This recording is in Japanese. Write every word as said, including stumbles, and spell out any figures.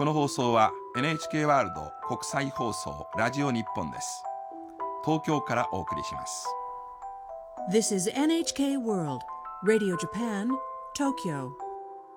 この放送は エヌエイチケー ワールド国際放送ラジオ日本です。東京からお送りします。 This is エヌエイチケー World Radio Japan, Tokyo.